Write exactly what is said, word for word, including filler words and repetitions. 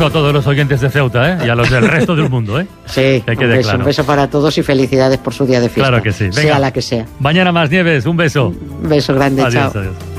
beso a todos los oyentes de Ceuta, ¿eh? Y a los del resto del mundo, ¿eh? Sí, que un beso, claro. Un beso para todos y felicidades por su día de fiesta. Claro que sí. Venga, sea la que sea. Mañana más, Nieves, un beso. Un beso grande, adiós, chao. Adiós.